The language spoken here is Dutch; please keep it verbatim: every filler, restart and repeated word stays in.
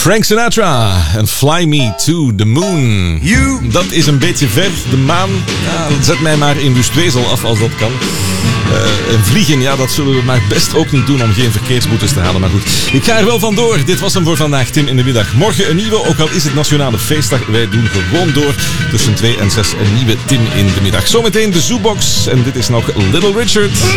Frank Sinatra en Fly Me to the Moon. You. Dat is een beetje ver. De maan, ja, zet mij maar in Wustwezel af als dat kan. Uh, en vliegen, ja, dat zullen we maar best ook niet doen om geen verkeersboetes te halen. Maar goed, ik ga er wel vandoor. Dit was hem voor vandaag, Tim in de middag. Morgen een nieuwe, ook al is het Nationale Feestdag. Wij doen gewoon door tussen twee en zes een nieuwe Tim in de middag. Zometeen de Zoobox en dit is nog Little Richard.